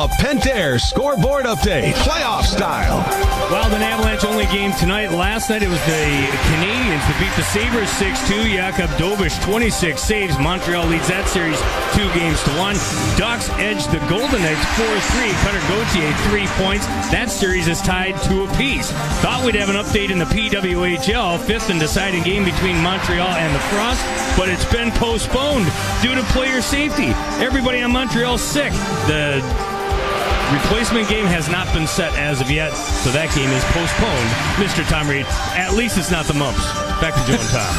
Now, a Pentair scoreboard update, playoff style. Wild and Avalanche only game tonight. Last night it was the Canadiens that beat the Sabres 6-2. Jakub Dobiš, 26 saves. Montreal leads that series 2-1. Ducks edged the Golden Knights 4-3. Cutter Gauthier, 3 points. That series is tied 2 apiece. Thought we'd have an update in the PWHL, fifth and deciding game between Montreal and the Frost, but it's been postponed due to player safety. Everybody on Montreal's sick. The replacement game has not been set as of yet, so that game is postponed. Mr. Tom Reed, at least it's not the Mumps. Back to Joe and Tom.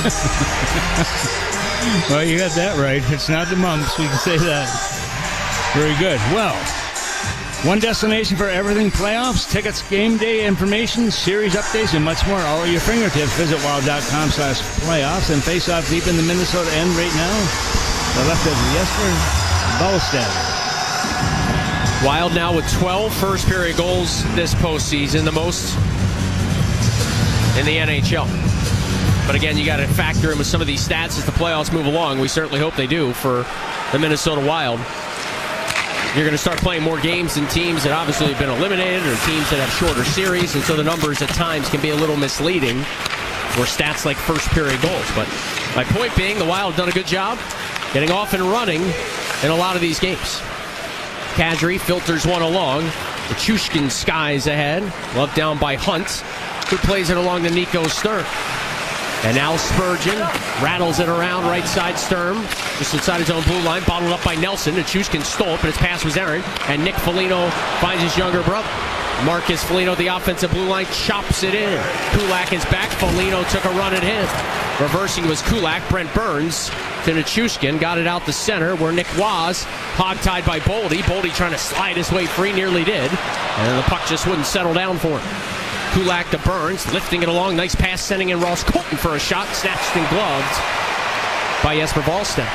Well, you got that right. It's not the Mumps. We can say that. Very good. Well, one destination for everything playoffs, tickets, game day information, series updates, and much more, all at your fingertips. Visit wild.com/playoffs and face off deep in the Minnesota end right now. The left of Jesper Ballstedt. Wild now with 12 first-period goals this postseason, the most in the NHL. But again, you got to factor in with some of these stats as the playoffs move along. We certainly hope they do for the Minnesota Wild. You're going to start playing more games than teams that obviously have been eliminated or teams that have shorter series, and so the numbers at times can be a little misleading for stats like first-period goals. But my point being, the Wild have done a good job getting off and running in a lot of these games. Kadri filters one along. The Chushkin skies ahead. Love down by Hunt, who plays it along to Nico Sturm. And now Spurgeon rattles it around right side Sturm. Just inside his own blue line. Bottled up by Nelson. And Chushkin stole it, but his pass was errant. And Nick Foligno finds his younger brother. Marcus Foligno, the offensive blue line, chops it in. Kulak is back. Foligno took a run at him. Reversing was Kulak. Brent Burns to Nichushkin. Got it out the center where Nick was. Hog-tied by Boldy. Boldy trying to slide his way free. Nearly did. And the puck just wouldn't settle down for him. Kulak to Burns. Lifting it along. Nice pass sending in Ross Colton for a shot. Snatched and gloved by Jesper Wallstedt.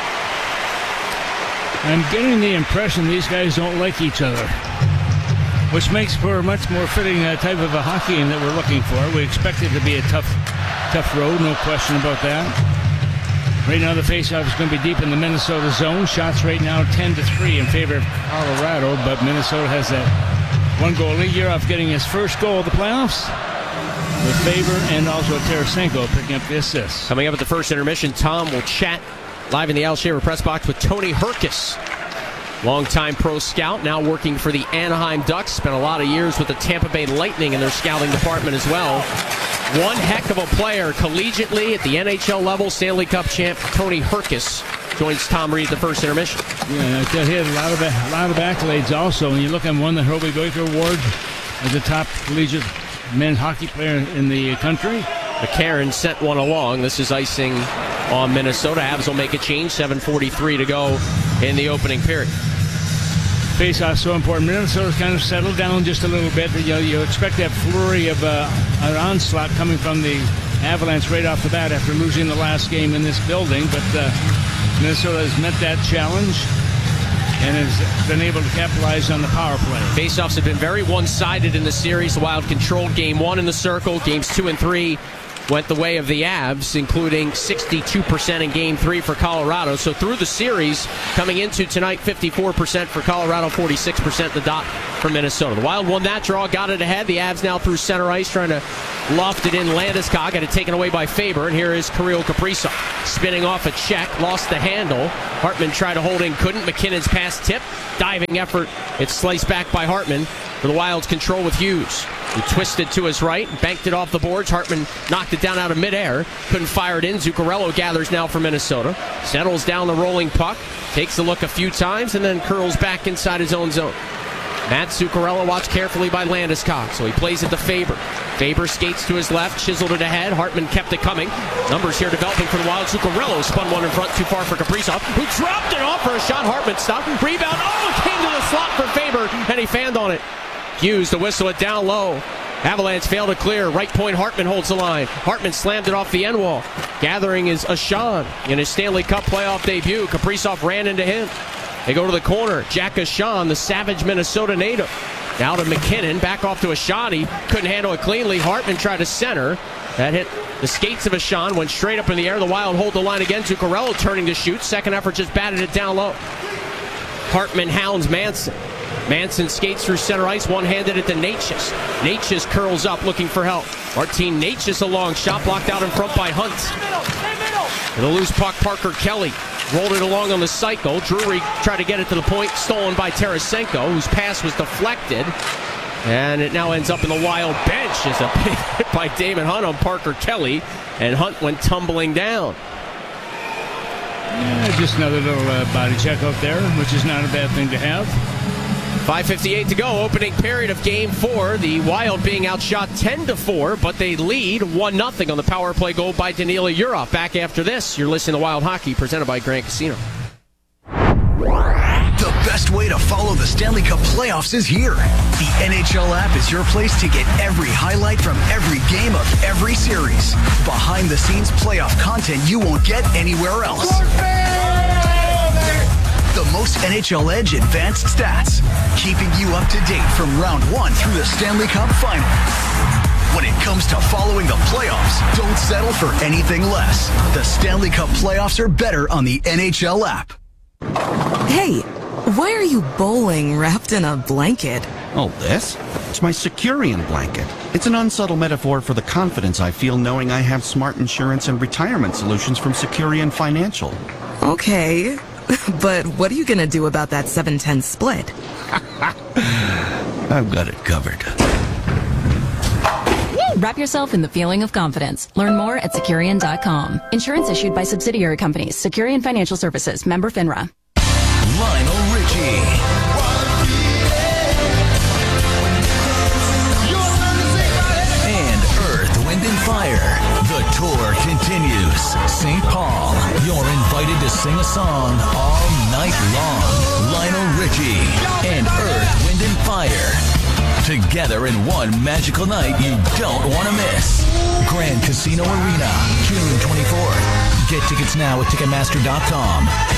I'm getting the impression these guys don't like each other, which makes for a much more fitting type of a hockey game that we're looking for. We expect it to be a tough road, no question about that. Right now the faceoff is going to be deep in the Minnesota zone. Shots right now 10-3 in favor of Colorado, but Minnesota has that one-goal lead. You're off getting his first goal of the playoffs with Faber and also Tarasenko picking up the assist. Coming up at the first intermission, Tom will chat live in the Al Shaver press box with Tony Herkus. Longtime pro scout, now working for the Anaheim Ducks. Spent a lot of years with the Tampa Bay Lightning in their scouting department as well. One heck of a player collegiately at the NHL level. Stanley Cup champ Tony Herkus joins Tom Reed at the first intermission. Yeah, he had a lot of accolades also. When you look at one, the Hurley Goiker Award as the top collegiate men's hockey player in the country. McCarron sent one along. This is icing on Minnesota. Avs will make a change. 7:43 to go in the opening period. Face-off so important. Minnesota's kind of settled down just a little bit. You expect that flurry of an onslaught coming from the Avalanche right off the bat after losing the last game in this building. But Minnesota has met that challenge and has been able to capitalize on the power play. Faceoffs have been very one-sided in the series. The Wild controlled Game 1 in the circle. Games 2 and 3 went the way of the Avs, including 62% in Game 3 for Colorado. So through the series, coming into tonight, 54% for Colorado, 46% the dot for Minnesota. The Wild won that draw, got it ahead. The Avs now through center ice, trying to loft it in. Landeskog got it taken away by Faber, and here is Kirill Kaprizov spinning off a check, lost the handle. Hartman tried to hold in, couldn't. McKinnon's pass tip, diving effort. It's sliced back by Hartman for the Wild's control with Hughes. He twisted to his right, banked it off the boards. Hartman knocked it down out of midair. Couldn't fire it in. Zuccarello gathers now for Minnesota. Settles down the rolling puck. Takes a look a few times and then curls back inside his own zone. Matt Zuccarello watched carefully by Landeskog, so he plays it to Faber. Faber skates to his left, chiseled it ahead. Hartman kept it coming. Numbers here developing for the Wild. Zuccarello spun one in front, too far for Kaprizov, who dropped it off for a shot. Hartman stopped. Rebound. Oh, it came to the slot for Faber, and he fanned on it. Hughes to whistle it down low. Avalanche failed to clear. Right point, Hartman holds the line. Hartman slammed it off the end wall. Gathering is Ashan in his Stanley Cup playoff debut. Kaprizov ran into him. They go to the corner. Jack Ashan, the savage Minnesota native. Now to McKinnon. Back off to Ashan. He couldn't handle it cleanly. Hartman tried to center. That hit the skates of Ashan. Went straight up in the air. The Wild hold the line again. Zuccarello turning to shoot. Second effort just batted it down low. Hartman hounds Manson. Manson skates through center ice, one-handed it to Natchez. Natchez curls up looking for help. Martin Natchez a long shot blocked out in front by Hunt. And the loose puck, Parker Kelly rolled it along on the cycle. Drury tried to get it to the point, stolen by Tarasenko, whose pass was deflected. And it now ends up in the Wild bench as a big hit by Damon Hunt on Parker Kelly, and Hunt went tumbling down. Yeah, just another little body check out there, which is not a bad thing to have. 5:58 to go, opening period of Game 4. The Wild being outshot 10-4, but they lead 1-0 on the power play goal by Danila Yurov. Back after this, you're listening to Wild Hockey, presented by Grand Casino. The best way to follow the Stanley Cup playoffs is here. The NHL app is your place to get every highlight from every game of every series. Behind-the-scenes playoff content you won't get anywhere else. The most NHL Edge advanced stats, keeping you up to date from round 1 through the Stanley Cup final. When it comes to following the playoffs, don't settle for anything less. The Stanley Cup playoffs are better on the NHL app. Hey, why are you bowling wrapped in a blanket? Oh, this? It's my Securian blanket. It's an unsubtle metaphor for the confidence I feel knowing I have smart insurance and retirement solutions from Securian Financial. Okay, but what are you going to do about that 7-10 split? I've got it covered. Wrap yourself in the feeling of confidence. Learn more at Securian.com. Insurance issued by subsidiary companies. Securian Financial Services. Member FINRA. Lionel Richie. And Earth, Wind & Fire. The tour continues. St. Paul, you're invited to sing a song all night long. Lionel Richie and Earth, Wind & Fire. Together in one magical night you don't want to miss. Grand Casino Arena, June 24th. Get tickets now at Ticketmaster.com.